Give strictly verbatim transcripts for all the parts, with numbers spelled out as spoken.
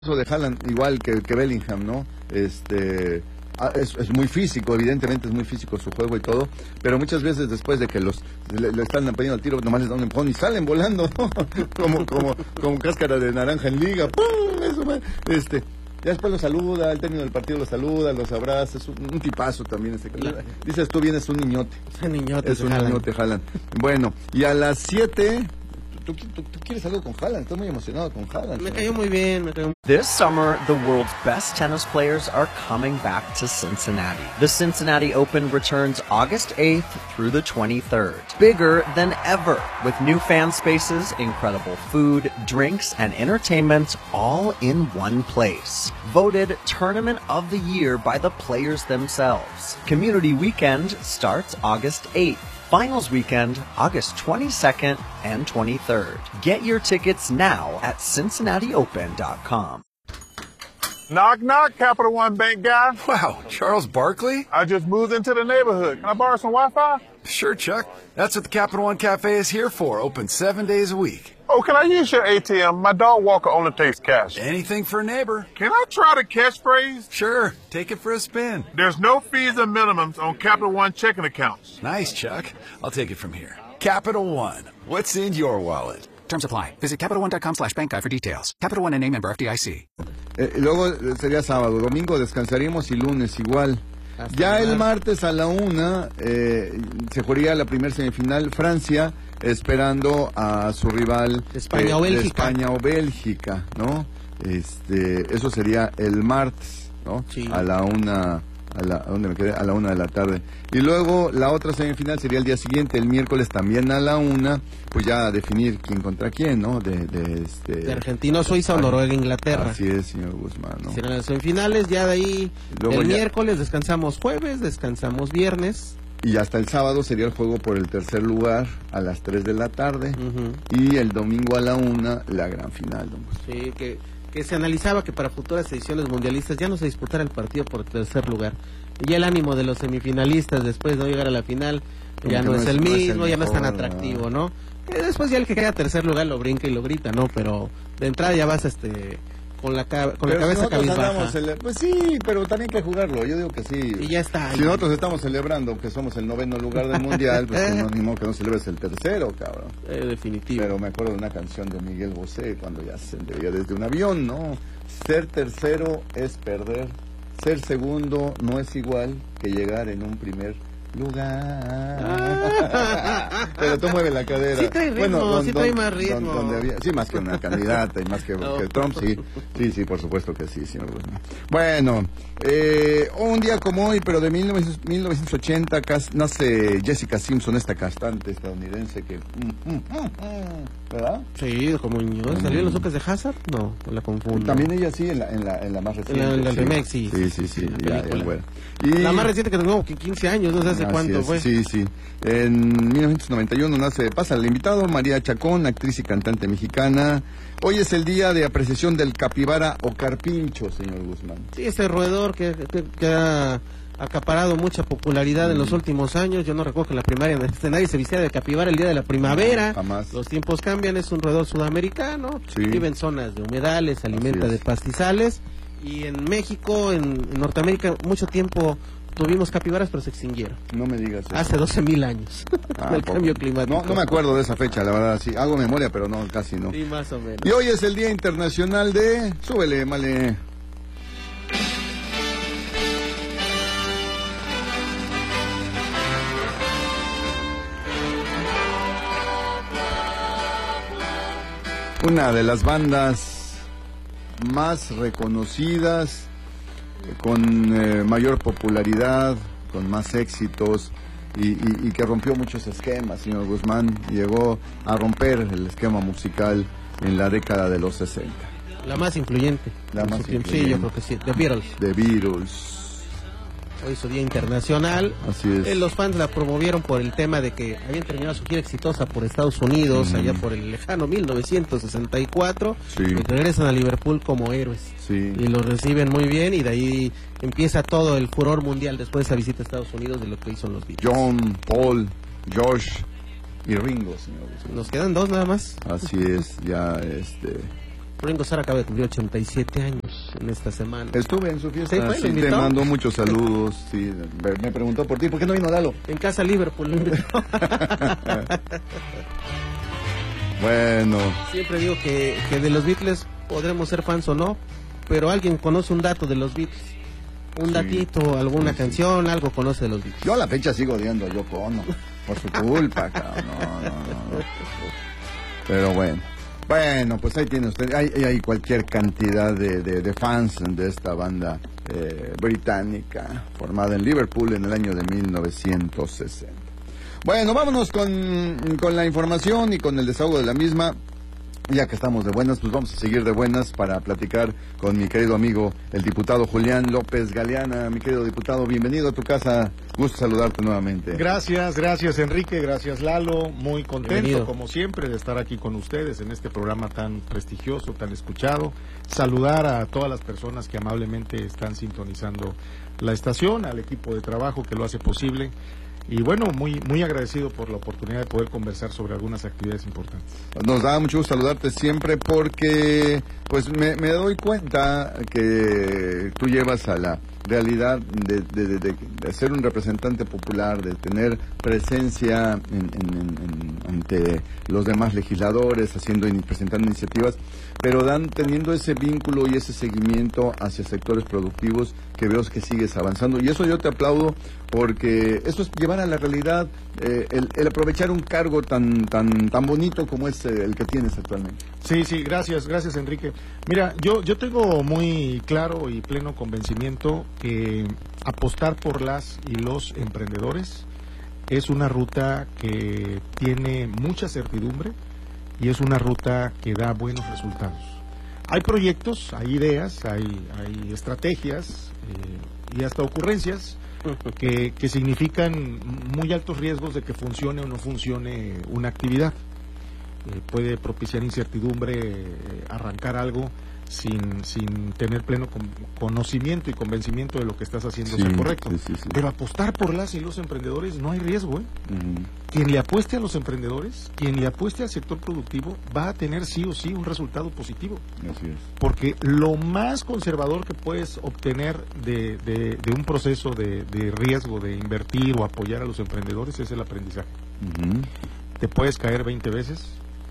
Eso de Haaland, igual que, que Bellingham, ¿no? Este, es, es muy físico, evidentemente es muy físico su juego y todo, pero muchas veces después de que los le, le están poniendo al tiro, nomás les dan un empujón y salen volando, como, como, como cáscara de naranja en liga. ¡Pum! Eso, man. Este, ya después lo saluda, al término del partido lo saluda, los abraza, es un, un tipazo también. Este, dices tú, bien, es un niñote. Es un niñote. Es un niñote, Haaland. Bueno, y a las siete... ¿Tú, tú, tú quieres algo con Haaland? Estoy muy emocionado con Haaland. Me cayó muy bien, me cayó muy This summer, the world's best tennis players are coming back to Cincinnati. The Cincinnati Open returns August eighth through the twenty-third. Bigger than ever, with new fan spaces, incredible food, drinks, and entertainment all in one place. Voted Tournament of the Year by the players themselves. Community Weekend starts August eighth. Finals weekend, August twenty-second and twenty-third. Get your tickets now at Cincinnati Open dot com. Knock, knock, Capital One Bank guy. Wow, Charles Barkley? I just moved into the neighborhood. Can I borrow some Wi-Fi? Sure, Chuck. That's what the Capital One Cafe is here for, open seven days a week. Oh, can I use your A T M? My dog Walker only takes cash. Anything for a neighbor. Can I try the catchphrase? Sure, take it for a spin. There's no fees and minimums on Capital One checking accounts. Nice, Chuck. I'll take it from here. Capital One. What's in your wallet? Terms apply. Visit Capital One dot com slash bank guide for details. Capital One N A member F D I C. Eh, luego sería sábado, domingo descansaríamos y lunes igual. Hasta ya el martes a la una eh, se jugaría la primera semifinal, Francia esperando a su rival España eh, o Bélgica. de España o Bélgica, ¿no? Este, eso sería el martes, ¿no? Sí. A la una, a la, ¿a dónde me quedé? A la una de la tarde. Y luego la otra semifinal sería el día siguiente, el miércoles también a la una, pues ya a definir quién contra quién, ¿no? De, de, este, de Argentina, Suiza o Noruega, Inglaterra. Así es, señor Guzmán, ¿no? Serán las semifinales, ya de ahí Luego el ya... miércoles descansamos jueves, descansamos viernes. Y hasta el sábado sería el juego por el tercer lugar a las tres de la tarde. Uh-huh. Y el domingo a la una, la gran final, don Guzmán. Sí, que, que se analizaba que para futuras ediciones mundialistas ya no se disputara el partido por el tercer lugar. Y ya el ánimo de los semifinalistas después de no llegar a la final Como ya no, no es, es, el no mismo, es el ya no es tan mejor, atractivo, ¿no? Que después ya el que queda tercer lugar lo brinca y lo grita, ¿no? Pero de entrada ya vas este con la, ca con la cabeza cabizbaja. Pues sí, pero también hay que jugarlo, yo digo que sí. Y ya está. Si nosotros estamos celebrando que somos el noveno lugar del mundial, pues que no, ni modo que no celebres el tercero, cabrón. Eh, definitivo. Pero me acuerdo de una canción de Miguel Bosé cuando ya se veía desde un avión, ¿no? Ser tercero es perder, ser segundo no es igual que llegar en un primer lugar. Pero tú mueves la cadera. Sí trae ritmo, bueno, don, sí trae don, más ritmo. Don, donde había, sí, más que una candidata y más que, No. que Trump, sí. Sí, sí, por supuesto que sí, señor Guzmán. Bueno, eh, un día como hoy, pero de mil novecientos ochenta, nace Jessica Simpson, esta cantante estadounidense que... ¿verdad? Sí, como niño. ¿Salió en los Duques de Hazard? No, la confundo. También ella sí, en la, en la, en la más reciente. En la- en el sí. remake, sí. Sí, sí, sí, La ya, ya, película. bueno. Y... La más reciente que tengo, que quince años, no sé hace Así cuánto es, fue. Sí, sí. En mil novecientos noventa y uno nace, pasa el invitado, María Chacón, actriz y cantante mexicana. Hoy es el día de apreciación del capibara o carpincho, señor Guzmán. Sí, ese roedor que, que, que ha acaparado mucha popularidad mm. en los últimos años. Yo no recuerdo que en la primaria este, nadie se vistía de capibara el día de la primavera. No, jamás. Los tiempos cambian, es un roedor sudamericano. Sí. Vive en zonas de humedales, se alimenta de pastizales. Y en México, en, en Norteamérica, mucho tiempo tuvimos capibaras, pero se extinguieron. No me digas eso. Hace doce mil años. Ah, el cambio climático. No, no me acuerdo de esa fecha, la verdad, sí. Hago memoria, pero no, casi no. Sí, más o menos. Y hoy es el Día Internacional de... Súbele, male. Una de las bandas más reconocidas, con eh, mayor popularidad, con más éxitos y, y, y que rompió muchos esquemas, señor Guzmán. Llegó a romper el esquema musical en la década de los sesenta. La más influyente. La más Sí, influyente. yo creo que sí. The Beatles. The Beatles. Hoy su día internacional. Así es. Eh, los fans la promovieron por el tema de que habían terminado su gira exitosa por Estados Unidos, mm. allá por el lejano mil novecientos sesenta y cuatro. Sí. Y regresan a Liverpool como héroes. Sí. Y los reciben muy bien y de ahí empieza todo el furor mundial después de esa visita a Estados Unidos de lo que hizo los Beatles. John, Paul, Josh y Ringo, señor Guzmán. Nos quedan dos nada más. Así es, ya este... Ringo Starr acaba de cumplir ochenta y siete años en esta semana. Estuve en su fiesta, Sí, fue, sí, ¿le te invitó? mandó muchos saludos, sí, me me preguntó por ti, ¿por qué no vino Lalo? En casa Liverpool lo invitó. Bueno, Siempre digo que, que de los Beatles podremos ser fans o no, pero alguien conoce un dato de los Beatles. Un Sí. datito, alguna Sí, sí. canción, algo conoce de los Beatles. yo a la fecha sigo odiando a Yoko Ono, por su culpa, cabrón, no, no, no, no. Pero bueno, bueno, pues ahí tiene usted, hay, hay cualquier cantidad de, de, de fans de esta banda eh, británica, formada en Liverpool en el año de mil novecientos sesenta. Bueno, vámonos con, con la información y con el desahogo de la misma. Ya que estamos de buenas, pues vamos a seguir de buenas para platicar con mi querido amigo, el diputado Julián López Galeana. Mi querido diputado, bienvenido a tu casa. Gusto saludarte nuevamente. Gracias, gracias Enrique, gracias Lalo. Muy contento, Bienvenido. como siempre, de estar aquí con ustedes en este programa tan prestigioso, tan escuchado. Saludar a todas las personas que amablemente están sintonizando la estación, al equipo de trabajo que lo hace posible. Y bueno, muy muy agradecido por la oportunidad de poder conversar sobre algunas actividades importantes. Nos da mucho gusto saludarte siempre porque pues me, me doy cuenta que tú llevas a la realidad de, de, de, de, de ser un representante popular, de tener presencia en, en, en, en, ante los demás legisladores, haciendo y presentando iniciativas, pero dan teniendo ese vínculo y ese seguimiento hacia sectores productivos que veo que sigues avanzando. Y eso yo te aplaudo porque eso es llevar a la realidad eh, el, el aprovechar un cargo tan tan tan bonito como es eh, el que tienes actualmente. Sí, sí, gracias, gracias Enrique. Mira, yo, yo tengo muy claro y pleno convencimiento que apostar por las y los emprendedores es una ruta que tiene mucha certidumbre y es una ruta que da buenos resultados. Hay proyectos, hay ideas, hay, hay estrategias eh, y hasta ocurrencias que, que significan muy altos riesgos de que funcione o no funcione una actividad. Eh, puede propiciar incertidumbre, eh, arrancar algo sin, sin tener pleno con, conocimiento y convencimiento de lo que estás haciendo Sí, es correcto. sí, sí, sí. Pero apostar por las y los emprendedores no hay riesgo, ¿eh? Ujú. Quien le apueste a los emprendedores, quien le apueste al sector productivo, va a tener sí o sí un resultado positivo. Así es. Porque lo más conservador que puedes obtener de, de, de un proceso de, de riesgo de invertir o apoyar a los emprendedores es el aprendizaje. Ujú. Te puedes caer veinte veces,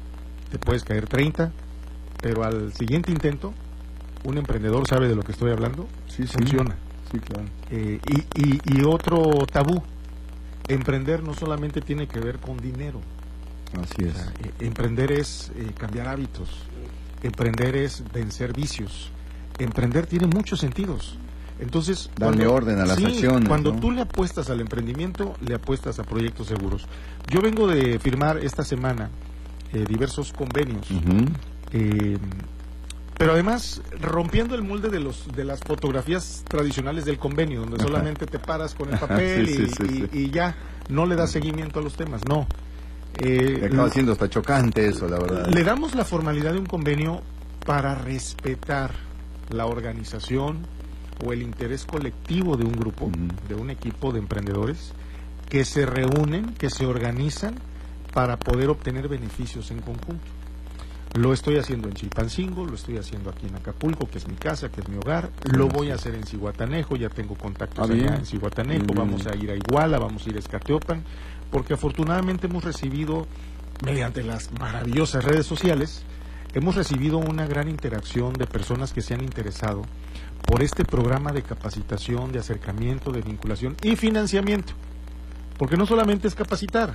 te puedes caer treinta, pero al siguiente intento, un emprendedor sabe de lo que estoy hablando, Sí, sí. funciona. Sí, claro. Eh, y, y, y otro tabú, emprender no solamente tiene que ver con dinero. Así O es. sea, eh, emprender es eh, cambiar hábitos, emprender es vencer vicios, emprender tiene muchos sentidos. Entonces, Darle orden a las sí, acciones, cuando ¿no? tú le apuestas al emprendimiento, le apuestas a proyectos seguros. Yo vengo de firmar esta semana eh, diversos convenios, Ujú. eh, pero además rompiendo el molde de los de las fotografías tradicionales del convenio, donde Ajá. solamente te paras con el Ajá, papel sí, y, sí, sí, y- sí. y ya no le das seguimiento a los temas. No. Eh, Que acaba siendo hasta chocante eso, la verdad. le damos la formalidad de un convenio para respetar la organización o el interés colectivo de un grupo, Ujú. de un equipo de emprendedores que se reúnen, que se organizan para poder obtener beneficios en conjunto. Lo estoy haciendo en Chilpancingo, lo estoy haciendo aquí en Acapulco, que es mi casa, que es mi hogar. Lo voy a hacer en Cihuatanejo, ya tengo contactos Ah, bien. allá en Cihuatanejo. Bien, bien, Vamos bien. a ir a Iguala, vamos a ir a Escateopan, porque afortunadamente hemos recibido, mediante las maravillosas redes sociales, hemos recibido una gran interacción de personas que se han interesado por este programa de capacitación, de acercamiento, de vinculación y financiamiento. Porque no solamente es capacitar,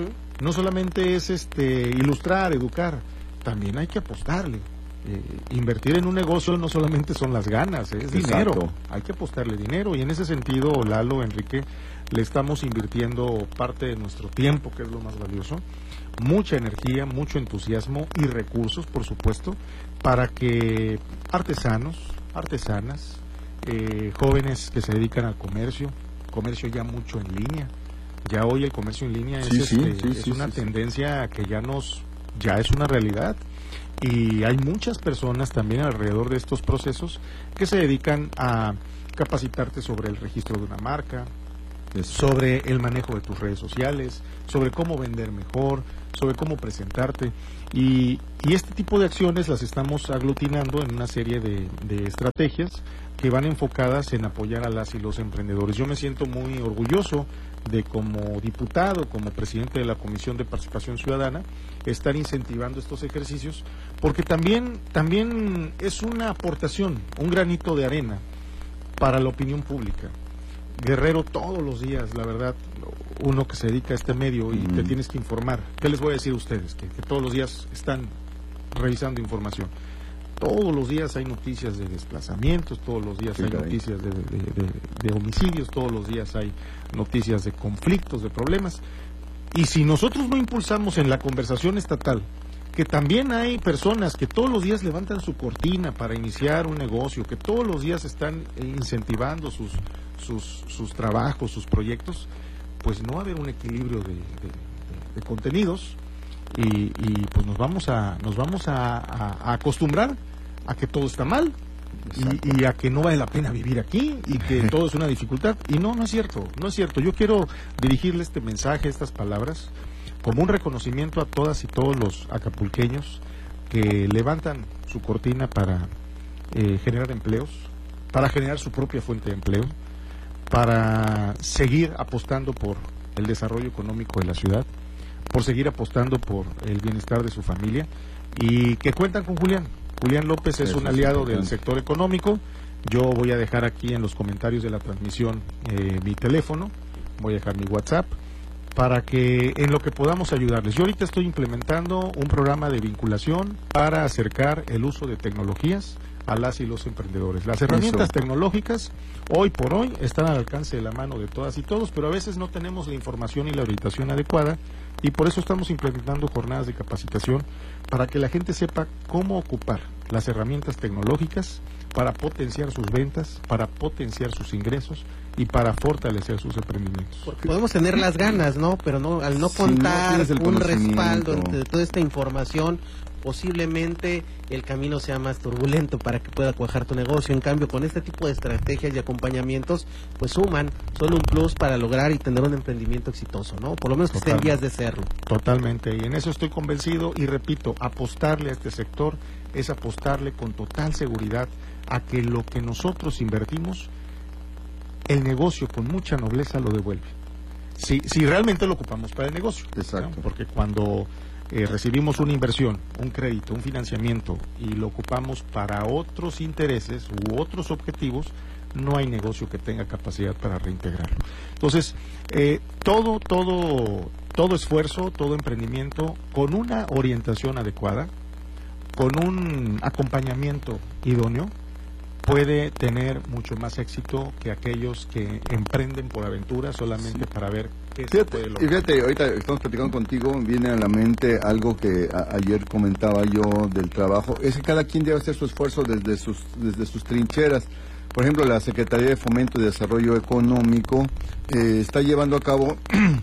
no solamente es este ilustrar, educar, también hay que apostarle. Eh, invertir en un negocio no solamente son las ganas, es Exacto. dinero. Hay que apostarle dinero y en ese sentido, Lalo, Enrique, le estamos invirtiendo parte de nuestro tiempo, que es lo más valioso, mucha energía, mucho entusiasmo y recursos, por supuesto, para que artesanos, artesanas, eh, jóvenes que se dedican al comercio, comercio ya mucho en línea. Ya hoy el comercio en línea Sí, es, sí, este, sí, es sí, una sí, sí. tendencia que ya nos ya es una realidad y hay muchas personas también alrededor de estos procesos que se dedican a capacitarte sobre el registro de una marca, Eso. sobre el manejo de tus redes sociales, sobre cómo vender mejor, sobre cómo presentarte. Y, y este tipo de acciones las estamos aglutinando en una serie de, de estrategias que van enfocadas en apoyar a las y los emprendedores. Yo me siento muy orgulloso de, como diputado, como presidente de la Comisión de Participación Ciudadana, estar incentivando estos ejercicios, porque también, también es una aportación, un granito de arena para la opinión pública. Guerrero, todos los días, la verdad, uno que se dedica a este medio y mm. te tienes que informar. ¿Qué les voy a decir a ustedes? Que, que todos los días están revisando información. Todos los días hay noticias de desplazamientos, todos los días sí, hay caray. noticias de, de, de, de homicidios, todos los días hay noticias de conflictos, de problemas. Y si nosotros no impulsamos en la conversación estatal que también hay personas que todos los días levantan su cortina para iniciar un negocio, que todos los días están incentivando sus, sus, sus trabajos, sus proyectos, pues no va a haber un equilibrio de, de, de, de contenidos y, y pues nos vamos a nos vamos a, a, a acostumbrar a que todo está mal y, y a que no vale la pena vivir aquí y que todo es una dificultad. Y no, no es cierto, no es cierto. Yo quiero dirigirle este mensaje, estas palabras, como un reconocimiento a todas y todos los acapulqueños que levantan su cortina para eh, generar empleos, para generar su propia fuente de empleo, para seguir apostando por el desarrollo económico de la ciudad, por seguir apostando por el bienestar de su familia, y que cuentan con Julián. Julián López es un aliado del sector económico. Yo voy a dejar aquí en los comentarios de la transmisión eh, mi teléfono, voy a dejar mi WhatsApp, para que en lo que podamos ayudarles. Yo ahorita estoy implementando un programa de vinculación para acercar el uso de tecnologías a las y los emprendedores. Las herramientas Eso. tecnológicas hoy por hoy están al alcance de la mano de todas y todos, pero a veces no tenemos la información y la orientación adecuada, y por eso estamos implementando jornadas de capacitación para que la gente sepa cómo ocupar las herramientas tecnológicas para potenciar sus ventas, para potenciar sus ingresos y para fortalecer sus emprendimientos. Porque podemos tener las ganas, ¿no? Pero no, al no contar si no un respaldo de toda esta información, posiblemente el camino sea más turbulento para que pueda cuajar tu negocio. En cambio, con este tipo de estrategias y acompañamientos, pues suman, son un plus para lograr y tener un emprendimiento exitoso, ¿no? Por lo menos que esté en vías de serlo. Totalmente, y en eso estoy convencido, y repito, apostarle a este sector es apostarle con total seguridad a que lo que nosotros invertimos, el negocio con mucha nobleza lo devuelve. Si, si realmente lo ocupamos para el negocio. Exacto. ¿No? Porque cuando eh, recibimos una inversión, un crédito, un financiamiento y lo ocupamos para otros intereses u otros objetivos, no hay negocio que tenga capacidad para reintegrarlo. Entonces, eh, todo, todo, todo esfuerzo, todo emprendimiento con una orientación adecuada, con un acompañamiento idóneo, puede tener mucho más éxito que aquellos que emprenden por aventura solamente sí. para ver qué se puede lograr. Y fíjate, ahorita estamos platicando contigo, viene a la mente algo que a, ayer comentaba yo del trabajo, es que cada quien debe hacer su esfuerzo desde sus, desde sus trincheras. Por ejemplo, la Secretaría de Fomento y Desarrollo Económico eh, está llevando a cabo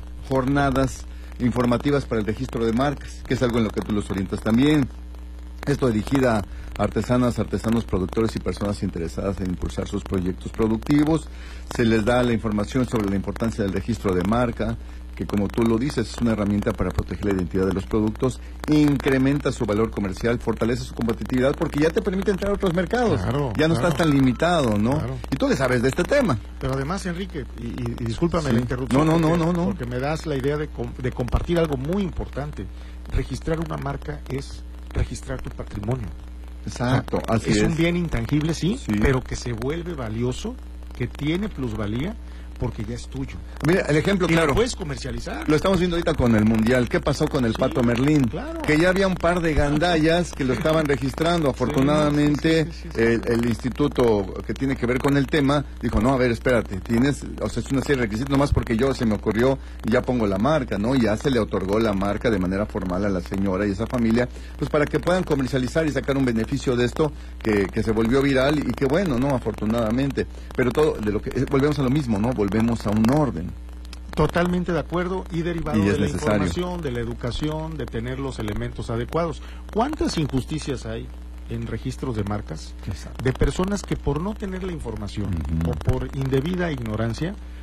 jornadas informativas para el registro de marcas, que es algo en lo que tú los orientas también. Esto dirigida a artesanas, artesanos, productores y personas interesadas en impulsar sus proyectos productivos. Se les da la información sobre la importancia del registro de marca, que como tú lo dices, es una herramienta para proteger la identidad de los productos, incrementa su valor comercial, fortalece su competitividad, porque ya te permite entrar a otros mercados. Claro, ya no claro. estás tan limitado, ¿no? Claro. Y tú le sabes de este tema. Pero además, Enrique, y, y, y discúlpame sí. la interrupción. No, no, porque, no, no, no. Porque me das la idea de, de compartir algo muy importante. Registrar una marca es registrar tu patrimonio. Exacto, o sea, así es. Es un bien intangible, sí, sí, pero que se vuelve valioso, que tiene plusvalía, porque ya es tuyo. Mira, el ejemplo y claro. lo puedes comercializar. Lo estamos viendo ahorita con el Mundial. ¿Qué pasó con el sí, Pato Merlín? Claro. Que ya había un par de gandallas que lo estaban registrando. Afortunadamente, sí, sí, sí, sí, sí. El, el instituto que tiene que ver con el tema dijo, no, a ver, espérate, tienes, o sea, es una serie de requisitos, nomás porque yo se me ocurrió y ya pongo la marca, ¿no? Y ya se le otorgó la marca de manera formal a la señora y esa familia, pues para que puedan comercializar y sacar un beneficio de esto que, que se volvió viral y que bueno, ¿no? Afortunadamente. Pero todo, de lo que volvemos a lo mismo, ¿no? Volvemos a un orden. Totalmente de acuerdo, y derivado y de la necesario. información, de la educación, de tener los elementos adecuados. ¿Cuántas injusticias hay en registros de marcas? Exacto. De personas que por no tener la información uh-huh. o por indebida ignorancia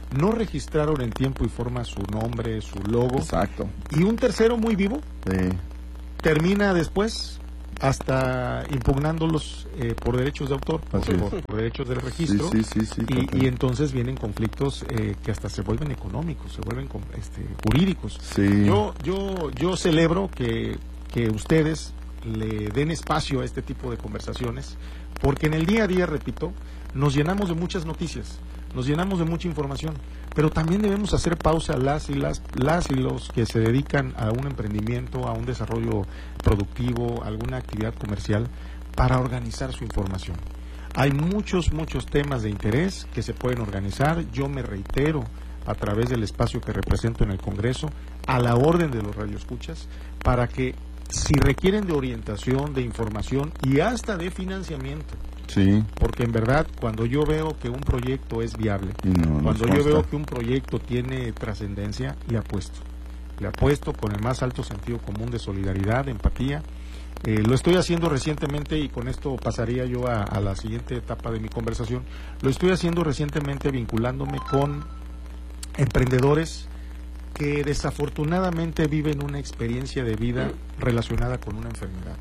no registraron en tiempo y forma su nombre, su logo. Exacto. Y un tercero muy vivo Sí. termina después hasta impugnándolos eh, por derechos de autor, por, Así es. por- por derechos del registro. Sí, sí, sí, sí, y, total. y entonces vienen conflictos eh, que hasta se vuelven económicos, se vuelven com- este, jurídicos. Sí. Yo, yo, yo celebro que, que ustedes le den espacio a este tipo de conversaciones, porque en el día a día, repito, nos llenamos de muchas noticias, nos llenamos de mucha información, pero también debemos hacer pausa las y las, las y los que se dedican a un emprendimiento, a un desarrollo productivo, a alguna actividad comercial, para organizar su información. Hay muchos, muchos temas de interés que se pueden organizar. Yo me reitero a través del espacio que represento en el Congreso, a la orden de los radioescuchas, para que si requieren de orientación, de información y hasta de financiamiento, Sí. porque en verdad cuando yo veo que un proyecto es viable, Y no, nos cuando yo consta. veo que un proyecto tiene trascendencia, le apuesto. Le apuesto con el más alto sentido común de solidaridad, de empatía. Eh, lo estoy haciendo recientemente y con esto pasaría yo a, a la siguiente etapa de mi conversación. Lo estoy haciendo recientemente vinculándome con emprendedores que desafortunadamente viven una experiencia de vida relacionada con una enfermedad.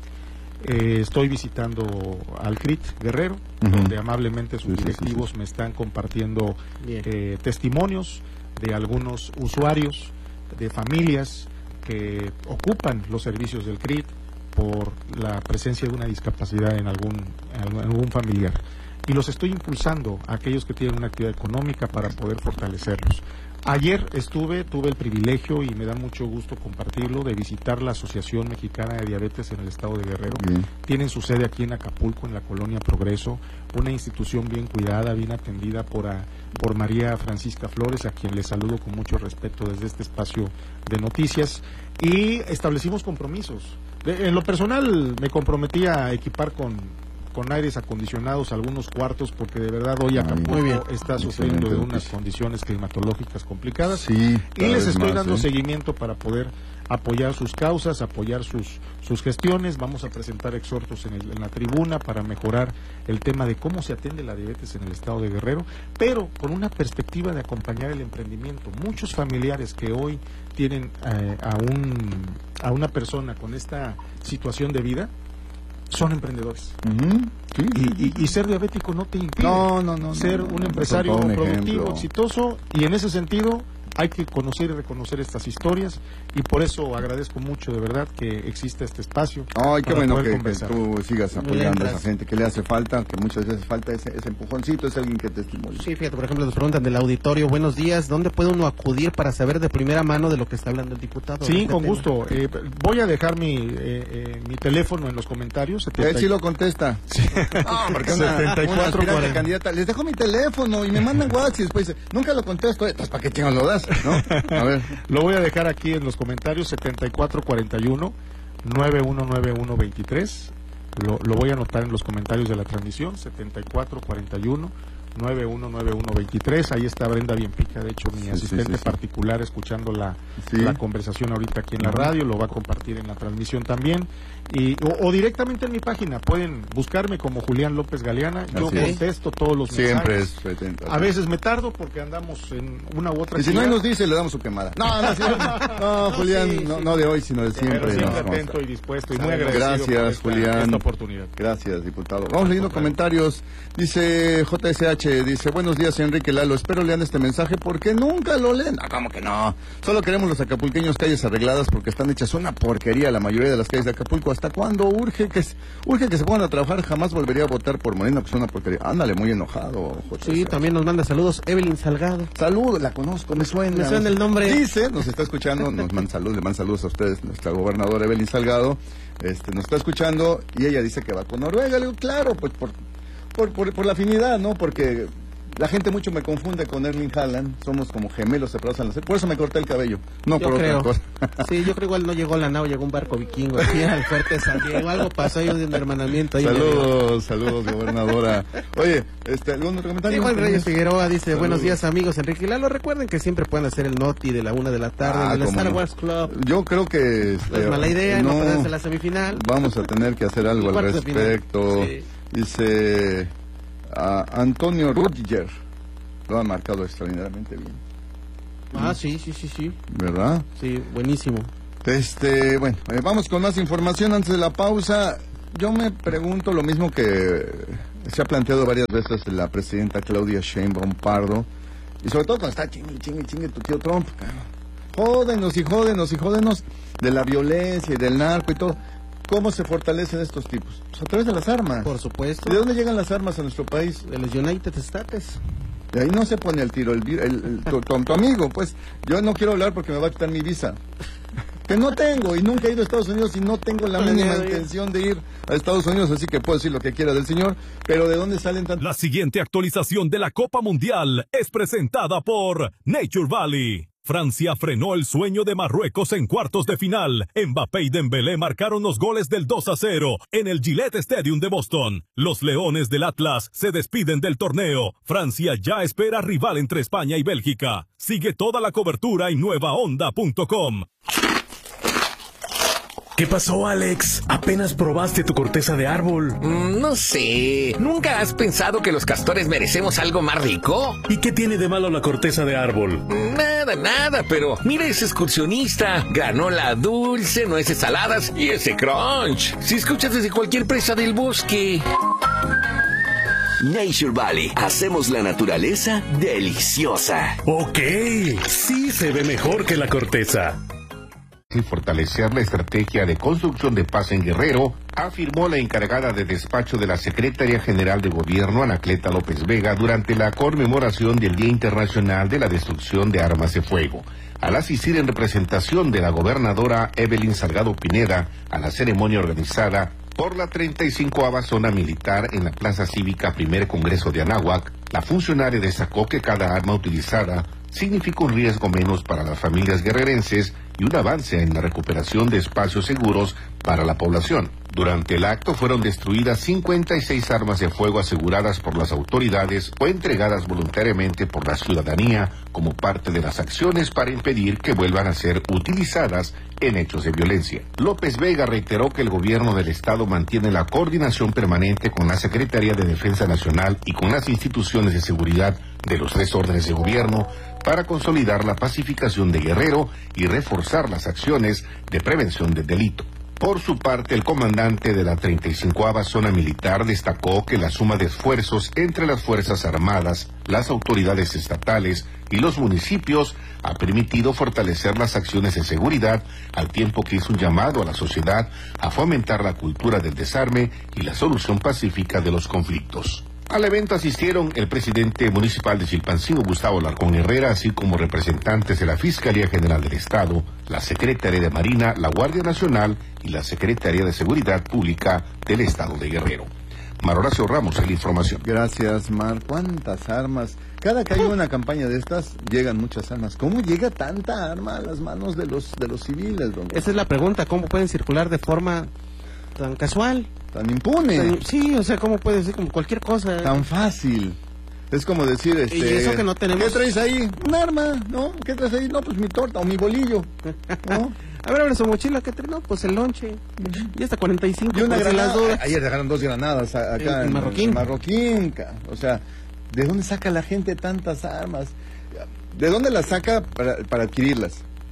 Eh, estoy visitando al C R I T Guerrero, Ujú. donde amablemente sus Sí, sí, sí, directivos me están compartiendo Bien. eh, testimonios de algunos usuarios, de familias que ocupan los servicios del C R I T por la presencia de una discapacidad en algún, en algún- en algún familiar. Y los estoy impulsando a aquellos que tienen una actividad económica para poder fortalecerlos. Ayer estuve, tuve el privilegio y me da mucho gusto compartirlo, de visitar la Asociación Mexicana de Diabetes en el estado de Guerrero. Bien. Tienen su sede aquí en Acapulco, en la colonia Progreso, una institución bien cuidada, bien atendida por, a- por María Francisca Flores, a quien le saludo con mucho respeto desde este espacio de noticias, y establecimos compromisos. De- en lo personal me comprometí a equipar con, con aires acondicionados algunos cuartos, porque de verdad hoy Muy Acapulco bien. está sufriendo Excelente de unas noticia. condiciones climatológicas complicadas. Sí. Y cada les vez estoy más, dando ¿eh? seguimiento para poder apoyar sus causas, apoyar sus, sus gestiones. Vamos a presentar exhortos en, el- en la tribuna para mejorar el tema de cómo se atiende la diabetes en el estado de Guerrero, pero con una perspectiva de acompañar el emprendimiento. Muchos familiares que hoy tienen eh, a, un, a una persona con esta situación de vida son emprendedores. Ujú. Sí, Y, sí, y- y ser diabético no te impide No, no, no, ser no, no, un no, empresario son todo un productivo, ejemplo. exitoso, y en ese sentido hay que conocer y reconocer estas historias, y por eso agradezco mucho de verdad que exista este espacio. Ay, qué para bueno poder que, que conversar. tú sigas Muy apoyando bien, a esa gracias. gente que le hace falta, que muchas veces falta ese, ese empujoncito, es alguien que te estimule. Sí, fíjate, por ejemplo, nos preguntan del auditorio, buenos días, ¿dónde puede uno acudir para saber de primera mano de lo que está hablando el diputado? Sí, Este con tema. gusto. Eh, voy a dejar mi, eh, eh, mi teléfono en los comentarios. Él sí lo contesta. No, porque una, setenta y una cuatro aspirante cuarenta. candidata, les dejo mi teléfono y me mandan WhatsApp y después dice, nunca lo contesto, entonces ¿para qué chingados lo das? ¿No? A ver. Lo voy a dejar aquí en los comentarios, setenta y cuatro cuarenta y uno, nueve uno nueve uno veintitrés. Lo, lo voy a anotar en los comentarios de la transmisión, setenta y cuatro cuarenta y uno, nueve uno nueve uno veintitrés. Ahí está Brenda Bienpica, de hecho mi Sí, asistente sí, sí, sí. particular, escuchando la, Sí. la conversación ahorita aquí en la Ujú. radio. Lo va a compartir en la transmisión también. Y, o, o directamente en mi página, pueden buscarme como Julián López Galeana. Yo Así es. contesto todos los Siempre es mensajes. setenta. A veces me tardo porque andamos en una u otra Y si no, ahí actividad. nos dice, le damos su quemada. No, no, sí, no, Julián, sí, no, sí. no de hoy, sino de siempre. Pero siempre nos consta. atento y dispuesto y muy Gracias, agradecido por esta, Julián. esta oportunidad. Gracias, diputado. Vamos leyendo comentarios. Dice J S H, dice, buenos días, Enrique Lalo. Espero lean este mensaje porque nunca lo leen. Ah, ¿cómo que no? Solo queremos los acapulqueños calles arregladas porque están hechas una porquería la mayoría de las calles de Acapulco. ¿Hasta cuándo? Urge que, se- urge que se pongan a trabajar. Jamás volvería a votar por Morena, que es una porquería. Ándale, muy enojado, J S H. Sí, también nos manda saludos Evelyn Salgado. Saludos, la conozco, me suena. Me suena el nombre. Dice, nos está escuchando, nos manda saludos, le manda saludos a ustedes, nuestra gobernadora Evelyn Salgado, este, nos está escuchando y ella dice que va con Noruega. Le digo, claro, pues por, por, por, por la afinidad, ¿no? Porque la gente mucho me confunde con Erling Haaland, somos como gemelos separados en la serie. Por eso me corté el cabello, no Yo por creo. otra cosa. Sí, yo creo igual no llegó la nao, llegó un barco vikingo aquí al fuerte San Diego. Algo pasó ahí de un hermanamiento ahí. Saludos, saludos, gobernadora. Oye, este, ¿algún otro comentario? Igual Reyes Figueroa dice, Saludos. buenos días amigos, Enrique y Lalo, recuerden que siempre pueden hacer el noti de la una de la tarde Ah, en el cómo Star no. Wars Club. Yo creo que... No es mala idea, no, perderse la semifinal. Vamos a tener que hacer algo al Cuartos de final. respecto. Sí. Dice ah, Antonio Rutger. lo han marcado extraordinariamente bien. Ah, sí, sí, sí, sí. ¿Verdad? Sí, buenísimo. Este, bueno, eh, vamos con más información antes de la pausa. Yo me pregunto lo mismo que se ha planteado varias veces la presidenta Claudia Sheinbaum Pardo, y sobre todo cuando está chingue, chingue, chingue tu tío Trump. Jódenos y jódenos y jódenos de la violencia y del narco y todo. ¿Cómo se fortalecen estos tipos? Pues a través de las armas. Por supuesto. ¿De dónde llegan las armas a nuestro país? De los United States. De ahí no se pone el tiro, el, el, el tu, tu, tu amigo, pues. Yo no quiero hablar porque me va a quitar mi visa. Que no tengo, y nunca he ido a Estados Unidos y no tengo la mínima intención de ir a Estados Unidos, así que puedo decir lo que quiera del señor, pero ¿de dónde salen tantos? La siguiente actualización de la Copa Mundial es presentada por Nature Valley. Francia frenó el sueño de Marruecos en cuartos de final. Mbappé y Dembélé marcaron los goles del dos a cero en el Gillette Stadium de Boston. Los Leones del Atlas se despiden del torneo. Francia ya espera rival entre España y Bélgica. Sigue toda la cobertura en nueva onda punto com. ¿Qué pasó, Alex? Apenas probaste tu corteza de árbol. Mm, no sé. ¿Nunca has pensado que los castores merecemos algo más rico? ¿Y qué tiene de malo la corteza de árbol? Nada, nada, pero mira ese excursionista. Granola dulce, nueces saladas y ese crunch. Si escuchas desde cualquier presa del bosque. Nature Valley. Hacemos la naturaleza deliciosa. Ok. Sí se ve mejor que la corteza. Y fortalecer la estrategia de construcción de paz en Guerrero, afirmó la encargada de despacho de la Secretaría General de Gobierno, Anacleta López Vega, durante la conmemoración del Día Internacional de la Destrucción de Armas de Fuego. Al asistir en representación de la gobernadora Evelyn Salgado Pineda a la ceremonia organizada por la treinta y cincoava Zona Militar en la Plaza Cívica Primer Congreso de Anáhuac, la funcionaria destacó que cada arma utilizada significa un riesgo menos para las familias guerrerenses y un avance en la recuperación de espacios seguros para la población. Durante el acto fueron destruidas cincuenta y seis armas de fuego aseguradas por las autoridades o entregadas voluntariamente por la ciudadanía como parte de las acciones para impedir que vuelvan a ser utilizadas en hechos de violencia. López Vega reiteró que el gobierno del estado mantiene la coordinación permanente con la Secretaría de Defensa Nacional y con las instituciones de seguridad de los tres órdenes de gobierno para consolidar la pacificación de Guerrero y reforzar las acciones de prevención del delito. Por su parte, el comandante de la treinta y cincoava Zona Militar destacó que la suma de esfuerzos entre las Fuerzas Armadas, las autoridades estatales y los municipios ha permitido fortalecer las acciones de seguridad, al tiempo que hizo un llamado a la sociedad a fomentar la cultura del desarme y la solución pacífica de los conflictos. Al evento asistieron el presidente municipal de Chilpancingo, Gustavo Larcón Herrera, así como representantes de la Fiscalía General del Estado, la Secretaría de Marina, la Guardia Nacional y la Secretaría de Seguridad Pública del Estado de Guerrero. Mar Horacio Ramos, en la información. Gracias, Mar. ¿Cuántas armas? Cada que hay una campaña de estas, llegan muchas armas. ¿Cómo llega tanta arma a las manos de los de los civiles, don? Esa es la pregunta, ¿cómo pueden circular de forma tan casual? Tan impune. Tan, sí, o sea, ¿cómo puede ser como cualquier cosa? Tan fácil. Es como decir, este... Y eso que no tenemos... ¿Qué traes ahí? Un arma, ¿no? ¿Qué traes ahí? No, pues mi torta o mi bolillo, ¿no? A ver, abre su mochila, ¿qué trae? No, pues el lonche. Y hasta cuarenta y cinco. Y una granada. Las dudas. Ayer dejaron dos granadas acá en, en, en Marroquín. En Marroquín, o sea, ¿de dónde saca la gente tantas armas? ¿De dónde las saca para, para adquirirlas?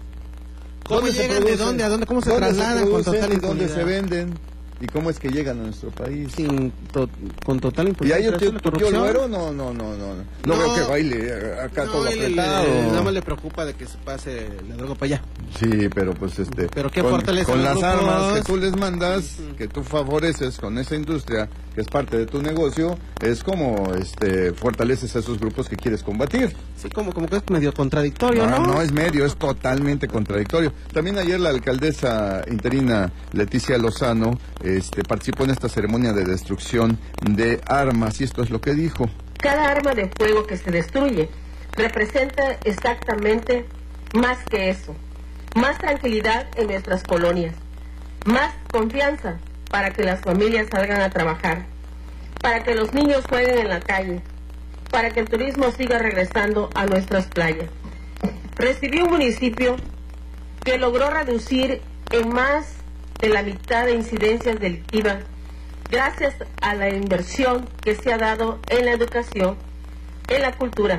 ¿Cómo llegan? ¿De dónde? ¿A dónde? ¿Cómo se ¿Dónde trasladan? se Con total ¿Dónde impunidad. se venden? ¿Y cómo es que llegan a nuestro país? Sin to con total ¿Y impunidad. ahí el tío, tu tío Güero? No, no, no, no. No, no veo que baile acá no, todo él, apretado. él, nada más le preocupa de que se pase la droga para allá. Sí, pero pues este... Pero qué con, fortalece con los las grupos. armas que tú les mandas, que tú favoreces con esa industria, que es parte de tu negocio, es como este fortaleces a esos grupos que quieres combatir. Sí, como, como que es medio contradictorio, ¿no? No, no es medio, es totalmente contradictorio. También ayer la alcaldesa interina Leticia Lozano este, participó en esta ceremonia de destrucción de armas y esto es lo que dijo. Cada arma de fuego que se destruye representa exactamente más que eso. Más tranquilidad en nuestras colonias. Más confianza para que las familias salgan a trabajar. Para que los niños jueguen en la calle. Para que el turismo siga regresando a nuestras playas. Recibí un municipio que logró reducir en más de la mitad de incidencias delictivas gracias a la inversión que se ha dado en la educación, en la cultura,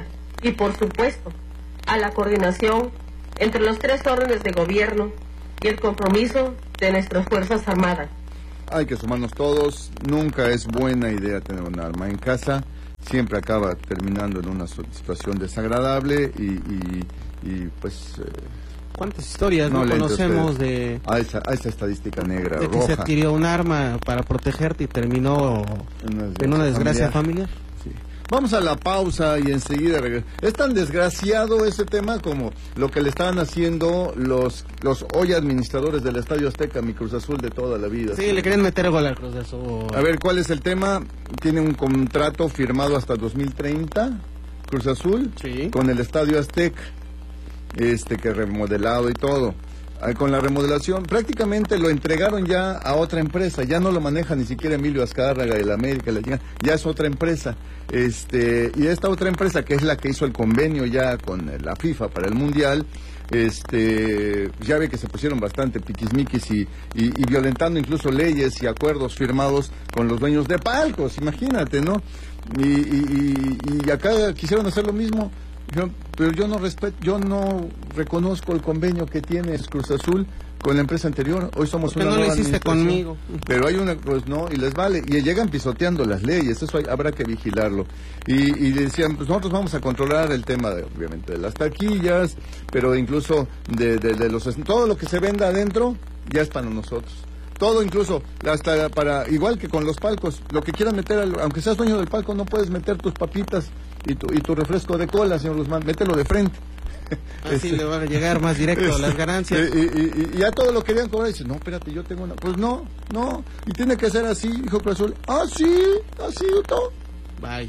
y, por supuesto, a la coordinación entre los tres órdenes de gobierno y el compromiso de nuestras Fuerzas Armadas. Hay que sumarnos todos. Nunca es buena idea tener un arma en casa. Siempre acaba terminando en una situación desagradable y, y, y pues... Eh, ¿Cuántas historias no, no conocemos de... A esa, a esa estadística negra, de que roja. Se adquirió un arma para protegerte y terminó en una, en una desgracia familiar. familiar. Sí. Vamos a la pausa y enseguida regresamos. Es tan desgraciado ese tema como lo que le estaban haciendo los los hoy administradores del Estadio Azteca, mi Cruz Azul de toda la vida. Sí, ¿sí? Le querían meter gol al Cruz Azul. A ver, ¿cuál es el tema? Tiene un contrato firmado hasta dos mil treinta, Cruz Azul, sí, con el Estadio Azteca, este que remodelado y todo. Con la remodelación, prácticamente lo entregaron ya a otra empresa, ya no lo maneja ni siquiera Emilio Azcárraga de la América, ya es otra empresa, este, y esta otra empresa que es la que hizo el convenio ya con la FIFA para el Mundial, este, ya ve que se pusieron bastante piquismiquis y, y, y violentando incluso leyes y acuerdos firmados con los dueños de palcos, imagínate, ¿no? Y, y, y, y acá quisieron hacer lo mismo. Yo, pero yo no respeto, yo no reconozco el convenio que tiene Cruz Azul con la empresa anterior. Hoy somos una no nueva lo hiciste conmigo. Pero hay una, pues no, y les vale, y llegan pisoteando las leyes, eso hay, habrá que vigilarlo. Y, y decían, pues nosotros vamos a controlar el tema, de, obviamente, de las taquillas, pero incluso de, de, de los, todo lo que se venda adentro ya es para nosotros. Todo, incluso hasta para, igual que con los palcos, lo que quieran meter, al, aunque seas dueño del palco, no puedes meter tus papitas y tu, y tu refresco de cola, señor Guzmán, mételo de frente. Así este, le van a llegar más directo a las ganancias. Y, y, y ya todo lo querían cobrar y dicen, no, espérate, yo tengo una... Pues no, no, y tiene que ser así, dijo Cruz Azul. Ah, sí, así, todo. Bye.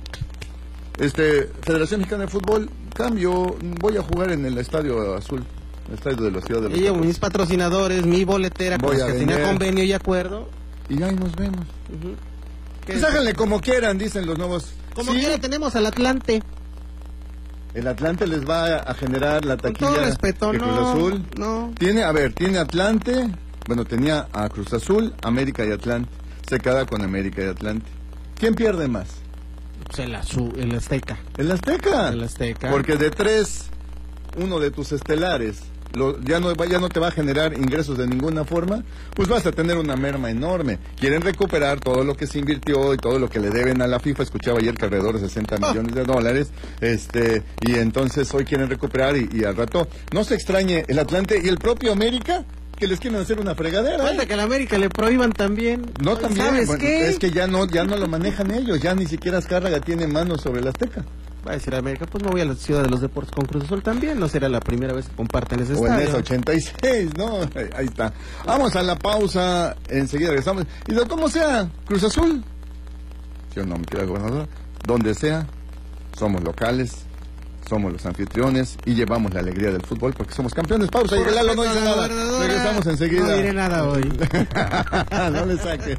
Este, Federación Mexicana de Fútbol, cambio, voy a jugar en el Estadio Azul. El estadio de la ciudad de los Llevo mis patrocinadores, mi boletera, con los que vender. Tenía convenio y acuerdo. Y ahí nos vemos. Uh-huh. Pues háganle como quieran, dicen los nuevos. Como ¿Sí? quiera, tenemos al Atlante. El Atlante les va a generar la taquilla. Con todo respeto, de Cruz no, Azul. No. Tiene, a ver, tiene Atlante, bueno, tenía a Cruz Azul, América y Atlante. Se queda con América y Atlante. ¿Quién pierde más? Pues el, Azul, el Azteca. ¿El Azteca? El Azteca. Porque de tres, uno de tus estelares Lo, ya, no, ya no te va a generar ingresos de ninguna forma, pues vas a tener una merma enorme. Quieren recuperar todo lo que se invirtió y todo lo que le deben a la FIFA. Escuchaba ayer que alrededor de sesenta millones de dólares, este, y entonces hoy quieren recuperar y, y al rato no se extrañe el Atlante y el propio América que les quieren hacer una fregadera. Falta ¿eh? que a la América le prohíban también. No, también. ¿Sabes bueno, qué? Es que ya no, ya no lo manejan ellos, ya ni siquiera Azcárraga tiene manos sobre el Azteca. Va a decir América, pues me voy a la Ciudad de los Deportes con Cruz Azul también, no será la primera vez que comparten ese o estadio. O en ese ochenta y seis, ¿no? Ahí está. Vamos a la pausa, enseguida regresamos. Y de cómo sea, Cruz Azul, ¿sí o no, mi querida gobernadora? Donde sea, somos locales, somos los anfitriones y llevamos la alegría del fútbol porque somos campeones. Pausa y Lalo no dice nada. Regresamos enseguida. No diré nada hoy. No le saques.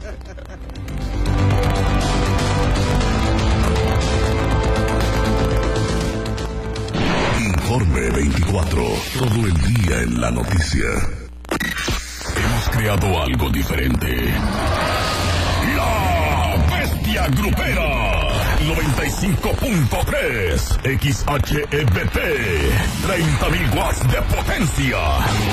Informe veinticuatro, todo el día en la noticia. Hemos creado algo diferente. La Bestia Grupera, noventa y cinco punto tres, X H E B P, treinta mil watts de potencia.